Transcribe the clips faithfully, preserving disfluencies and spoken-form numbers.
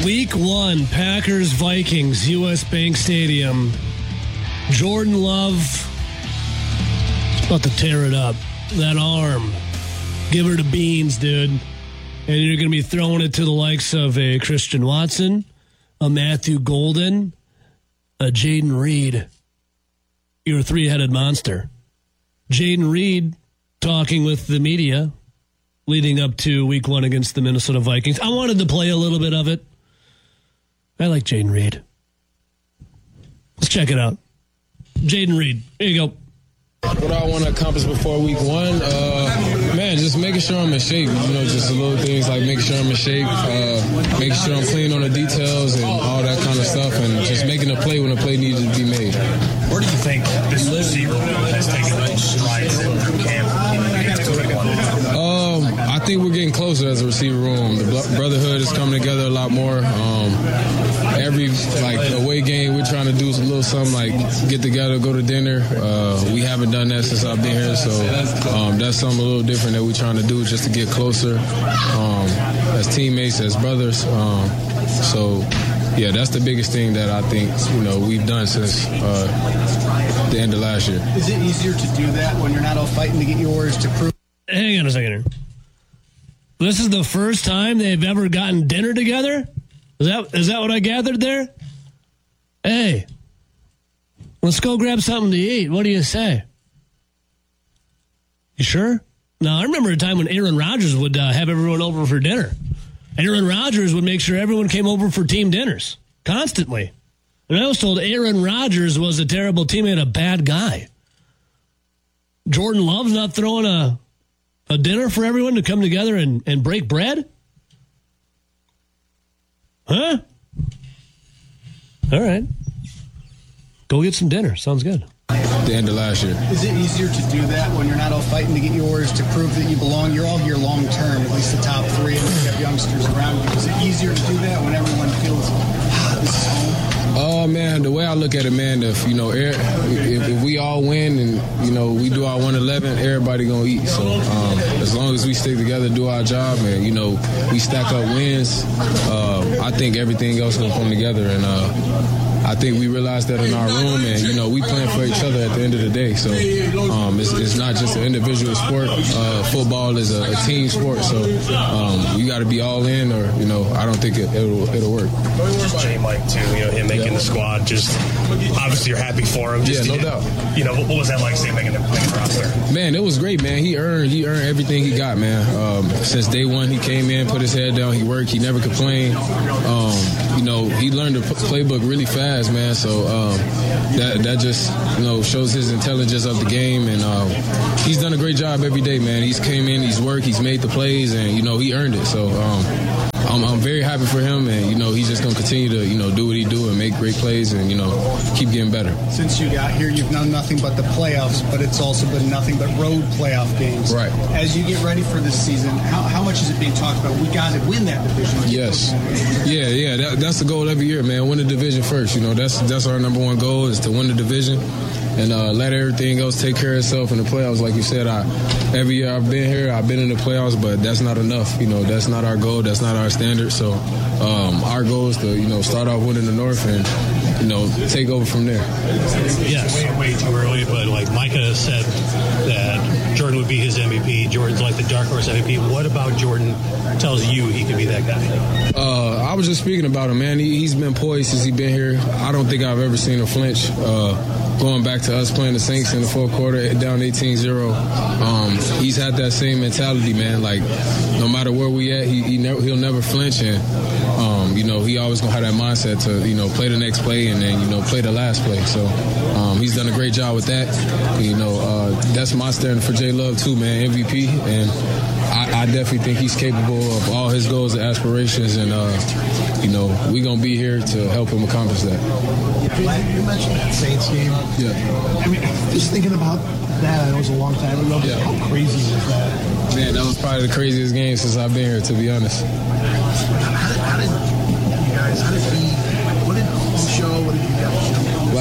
Week one, Packers Vikings, U S Bank Stadium. Jordan Love is about to tear it up. That arm. Give her the beans, dude. And you're going to be throwing it to the likes of a Christian Watson, a Matthew Golden, a Jaden Reed. You're a three-headed monster. Jaden Reed talking with the media leading up to week one against the Minnesota Vikings. I wanted to play a little bit of it. I like Jaden Reed. Let's check it out. Jaden Reed, here you go. What I want to accomplish before week one, uh, man, just making sure I'm in shape. You know, just the little things like making sure I'm in shape, uh, making sure I'm clean on the details and all that kind of stuff, and just making a play when a play needs to be made. Where do you think this receiver has taken most strides through camp? Um, I think we're getting closer as a receiver room. The brotherhood is coming together a lot more. Um, every like away game, we're trying to do a little something like get together, go to dinner. Uh, we haven't done that since I've been here, so um, that's something a little different that we're trying to do just to get closer um, as teammates, as brothers. Um, so, yeah, that's the biggest thing that I think you know we've done since uh, the end of last year. Is it easier to do that when you're not all fighting to get yours to prove? Hang on a second here. This is the first time they've ever gotten dinner together? Is that is that what I gathered there? Hey, let's go grab something to eat. What do you say? You sure? Now, I remember a time when Aaron Rodgers would uh, have everyone over for dinner. Aaron Rodgers would make sure everyone came over for team dinners constantly. And I was told Aaron Rodgers was a terrible teammate, a bad guy. Jordan Love's not throwing a, a dinner for everyone to come together and, and break bread? Huh? All right. Go get some dinner. Sounds good. The end of last year. Is it easier to do that when you're not all fighting to get yours to prove that you belong? You're all here long term, at least the top three, and you have youngsters around you. Is it easier to do that when everyone feels, ah, this is home? Oh, man, the way I look at it, man, if, you know, if, if we all win and, you know, we do our one eleven, everybody going to eat. So um, as long as we stick together, do our job, and, you know, we stack up wins, uh, I think everything else going to come together. And uh, I think we realized that in our room, and, you know, we playing for each other at the end of the day. So um, it's, it's not just an individual sport. Uh, football is a, a team sport. So um, you got to be all in, or, you know, I don't think it, it'll, it'll work. Just J. Mike, too, you know, him making the squad, just obviously you're happy for him. Just, yeah, no doubt. You know, what was that like, say, making the, making the roster? Man, it was great, man. He earned he earned everything he got, man. Um, since day one, he came in, put his head down, he worked, he never complained. Um, you know, he learned the playbook really fast, man. So um, that that just, you know, shows his intelligence of the game, and um, he's done a great job every day, man. He's came in, he's worked, he's made the plays, and, you know, he earned it. So um, I'm, I'm very happy for him, and, you know, he's just going to continue to, you know, do what he do and make great plays and, you know, keep getting better. Since you got here, you've done nothing but the playoffs, but it's also been nothing but road playoff games. Right. As you get ready for this season, how, how much is it being talked about? We got to win that division. Yes. Yeah, yeah. That, that's the goal every year, man. Win the division first. You know, that's that's our number one goal, is to win the division and uh, let everything else take care of itself in the playoffs. Like you said, I every year I've been here, I've been in the playoffs, but that's not enough. You know, that's not our goal. That's not our standard. So um, our goal is to, you know, start off winning the North and, you know, take over from there. Yes. Way, way too early, but like Micah said that Jordan would be his M V P. Jordan's like the dark horse M V P. What about Jordan tells you he could be that guy? Uh, I was just speaking about him, man. He, he's been poised since he's been here. I don't think I've ever seen him flinch. Uh, going back to us playing the Saints in the fourth quarter, down eighteen zero, um, he's had that same mentality, man. Like, no matter where we at, he, he never, he'll never flinch. And, um, you know, he always going to have that mindset to, you know, play the next play and then, you know, play the last play. So um, he's done a great job with that. You know, uh, that's my standard for J. Love, too, man, M V P. And I, I definitely think he's capable of all his goals and aspirations. And, uh, you know, we're going to be here to help him accomplish that. You mentioned that Saints game. Yeah. I mean, just thinking about that, I know it was a long time ago, but yeah. How crazy was that? Man, that was probably the craziest game since I've been here, to be honest. How did, how did you guys, how did he, what did he show, what did you guys show? Like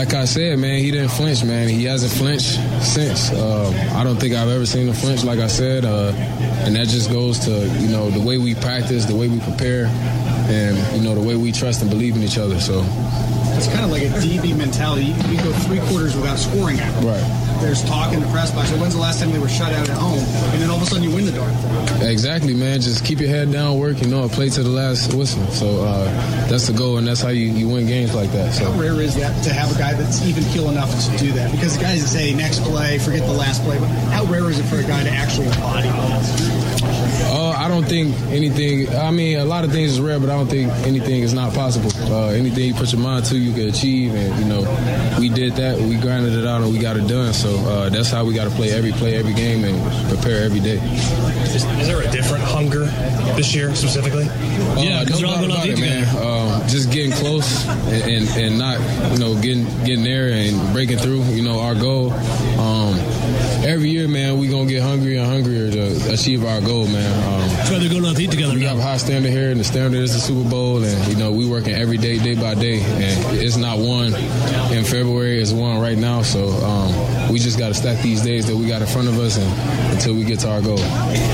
like I said, man, he didn't flinch, man. He hasn't flinched since. Uh, I don't think I've ever seen him flinch, like I said. Uh, and that just goes to, you know, the way we practice, the way we prepare, and, you know, the way we trust and believe in each other. So it's kind of like a D B mentality. You go three quarters without scoring at them. Right. There's talk in the press box. So when's the last time they were shut out at home? And then all of a sudden you win the darn thing. Exactly, man. Just keep your head down, work, you know, and play to the last whistle. So uh, that's the goal, and that's how you, you win games like that. So how rare is that to have a guy that's even keel enough to do that? Because the guys that say next play, forget the last play, but how rare is it for a guy to actually embody that? Uh, I don't think anything, I mean, a lot of things is rare, but I don't think anything is not possible. Uh, anything you put your mind to, you can achieve, and, you know, we did that, we grinded it out, and we got it done. So uh, that's how we got to play every play, every game, and prepare every day. Is, is there a different hunger this year specifically? Uh, Yeah, because no they're all doubt going to about it, man. Um, just getting close and, and, and not, you know, getting getting there and breaking through. You know, our goal. Um, every year, man, we gonna get hungrier and hungrier to achieve our goal, man. Um, That's why they're going out to eat together we now. have a high standard here, and the standard is the Super Bowl, and you know we working every day, day by day, and it's not one in February, it's one right now. So um, we just got to stack these days that we got in front of us, and until we get to our goal.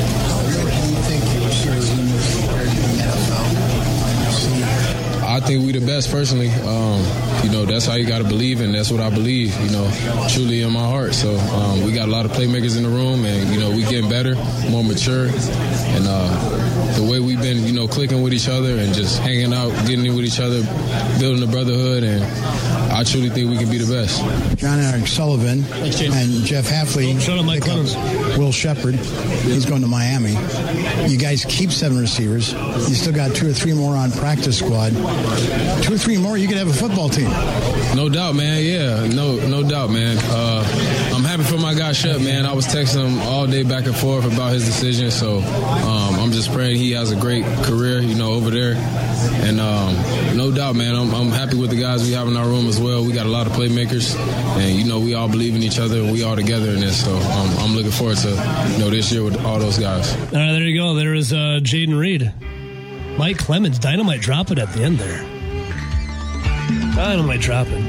I think we the best personally. Um, you know, that's how you got to believe, and that's what I believe, you know, truly in my heart. So um, we got a lot of playmakers in the room, and, you know, we getting better, more mature. And uh, the way we've been, you know, clicking with each other and just hanging out, getting in with each other, building a brotherhood, and I truly think we can be the best. John Eric Sullivan and Jeff Halfley. Oh, shout out Mike pick up Clemens. Will Shepard. He's going to Miami. You guys keep seven receivers. You still got two or three more on practice squad. Two or three more, you could have a football team. No doubt, man. Yeah, no, no doubt, man. Uh, I'm happy for my guy Shep, man. I was texting him all day back and forth about his decision. So um, I'm just praying he has a great career, you know, over there. And um, no doubt, man. I'm, I'm happy with the guys we have in our room as well. We got a lot of playmakers, and you know, we all believe in each other, and we all together in this. So um, I'm looking forward to, you know, this year with all those guys. All right, there you go. There is uh, Jaden Reed. Mike Clemens, dynamite dropping at the end there. Dynamite dropping.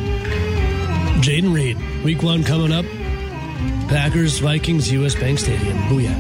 Jaden Reed, week one coming up. Packers, Vikings, U S Bank Stadium. Booyah.